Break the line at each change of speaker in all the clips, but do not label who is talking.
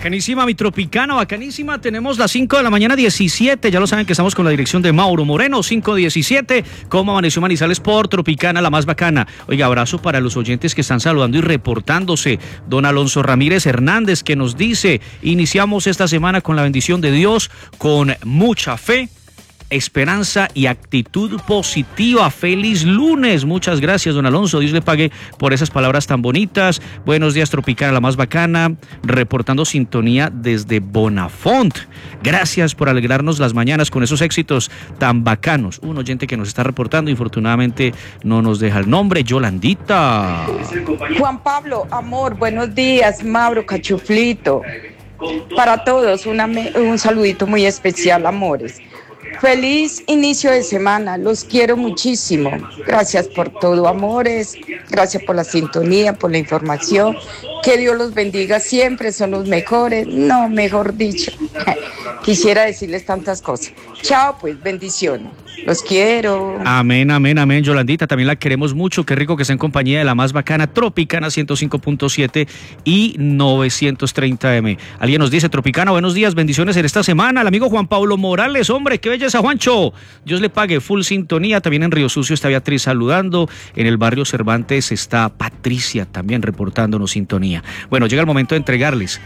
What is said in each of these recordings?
Bacanísima, mi Tropicana, bacanísima. Tenemos las 5 de la mañana 17. Ya lo saben que estamos con la dirección de Mauro Moreno, 5:17. ¿Cómo amaneció Manizales por Tropicana, la más bacana? Oiga, abrazo para los oyentes que están saludando y reportándose. Don Alonso Ramírez Hernández, que nos dice: iniciamos esta semana con la bendición de Dios, con mucha fe, esperanza y actitud positiva. Feliz lunes. Muchas gracias, don Alonso. Dios le pague por esas palabras tan bonitas. Buenos días, Tropicana, la más bacana, reportando sintonía desde Bonafont. Gracias por alegrarnos las mañanas con esos éxitos tan bacanos. Un oyente que nos está reportando, infortunadamente no nos deja el nombre. Yolandita.
Juan Pablo, amor, buenos días. Mauro, Cachuflito. Para todos, un saludito muy especial, amores. Feliz inicio de semana, los quiero muchísimo. Gracias por todo, amores. Gracias por la sintonía, por la información. Que Dios los bendiga siempre, son los mejores. No, mejor dicho. Quisiera decirles tantas cosas. Chao, pues, bendiciones. Los quiero.
Amén, amén, amén, Yolandita. También la queremos mucho. Qué rico que sea en compañía de la más bacana, Tropicana 105.7 y 930M. Alguien nos dice: Tropicana, buenos días, bendiciones en esta semana. El amigo Juan Pablo Morales, hombre, qué belleza, Juancho. Dios le pague, full sintonía. También en Río Sucio está Beatriz saludando. En el barrio Cervantes está Patricia también reportándonos sintonía. Bueno, llega el momento de entregarles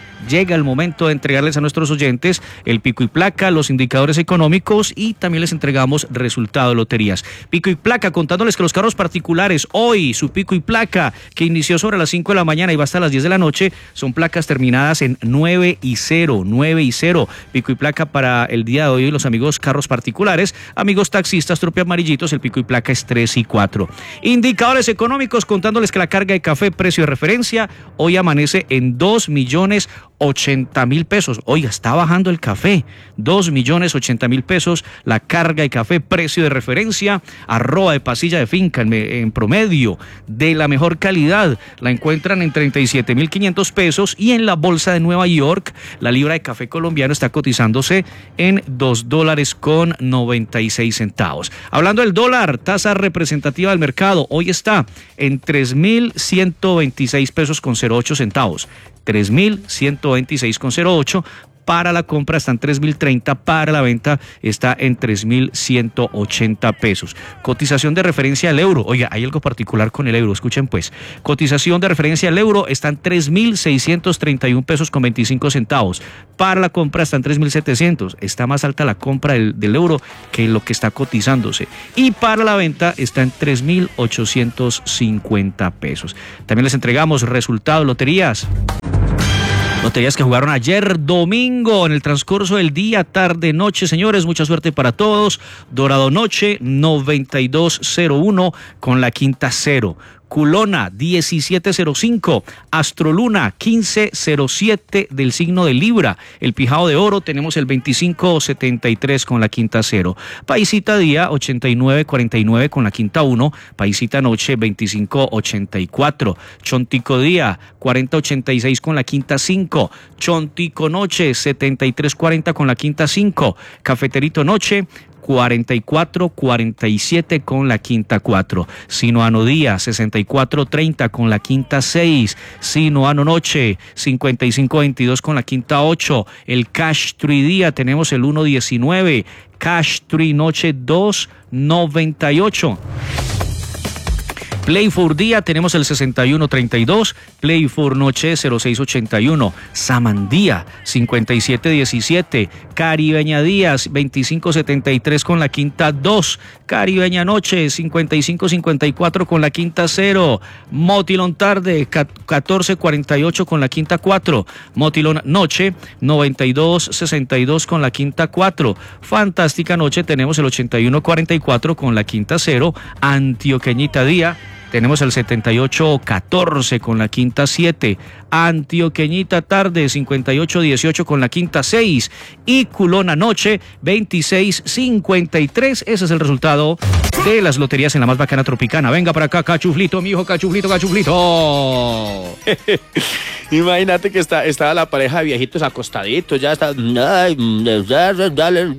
a nuestros oyentes el pico y placa, los indicadores económicos, y también les entregamos resultado de loterías. Pico y placa, contándoles que los carros particulares hoy, su pico y placa, que inició sobre las 5 de la mañana y va hasta las 10 de la noche, son placas terminadas en 9 y 0. Pico y placa para el día de hoy, los amigos carros particulares, amigos taxistas, trope amarillitos, el pico y placa es 3 y 4. Indicadores económicos, contándoles que la carga de café, precio de referencia, hoy amanece en 2.080.000 pesos. Oiga, está bajando el café. 2.080.000 pesos la carga de café, precio de referencia. Arroba de pasilla de finca en promedio de la mejor calidad la encuentran en 37.500 pesos, y en la bolsa de Nueva York la libra de café colombiano está cotizándose en $2.96. Hablando del dólar, tasa representativa del mercado, hoy está en 3.126 pesos con 08 centavos. 3.126,08. Para la compra está en 3.030, para la venta está en 3.180 pesos. Cotización de referencia al euro. Oiga, hay algo particular con el euro, escuchen pues. Cotización de referencia al euro está en 3.631 pesos con 25 centavos. Para la compra está en 3.700. Está más alta la compra del euro que lo que está cotizándose. Y para la venta está en 3.850 pesos. También les entregamos resultados, loterías. Loterías que jugaron ayer domingo en el transcurso del día, tarde, noche, señores. Mucha suerte para todos. Dorado Noche 9201 con la quinta 0. Culona 1705, Astroluna 1507 del signo de Libra. El Pijao de Oro tenemos el 2573 con la quinta 0. Paisita Día 8949 con la quinta 1. Paisita Noche 2584. Chontico Día 4086 con la quinta 5. Chontico Noche 7340 con la quinta 5. Cafeterito Noche 4447 con la quinta 4. Sinoano Día 6430 con la quinta 6. Sinoano Noche 5522 con la quinta 8. El Cash Tree Día tenemos el 119. Cash Tree Noche 298. Play for Día tenemos el 6132, Play for Noche 0681, Samandía 5717, Caribeña Díaz 2573 con la quinta 2, Caribeña Noche 5554 con la quinta 0, Motilón Tarde 1448 con la quinta 4, Motilón Noche 9262 con la quinta 4, Fantástica Noche tenemos el 8144 con la quinta 0, Antioqueñita Día tenemos el 7814 con la quinta 7, Antioqueñita Tarde 5818 con la quinta 6 y Culona Noche 2653. Ese es el resultado de las loterías en la más bacana Tropicana. Venga para acá, Cachuflito, mi hijo, Cachuflito.
Imagínate que estaba la pareja de viejitos acostaditos, ya está,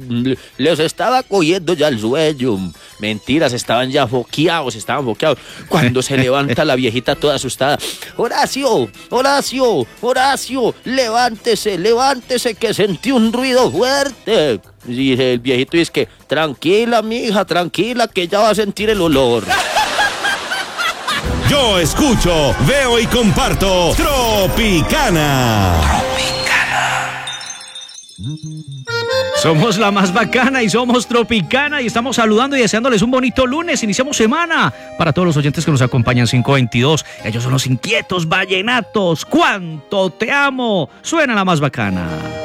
les estaba cogiendo ya el sueño. Mentiras, estaban ya foqueados. Cuando se levanta la viejita toda asustada. Horacio, Horacio, Horacio, levántese, levántese, que sentí un ruido fuerte. Y el viejito dice que, tranquila, mija, tranquila, que ya va a sentir el olor.
Yo escucho, veo y comparto Tropicana.
Somos la más bacana y somos Tropicana y estamos saludando y deseándoles un bonito lunes. Iniciamos semana para todos los oyentes que nos acompañan 522. Ellos son los inquietos vallenatos. ¡Cuánto te amo! Suena la más bacana.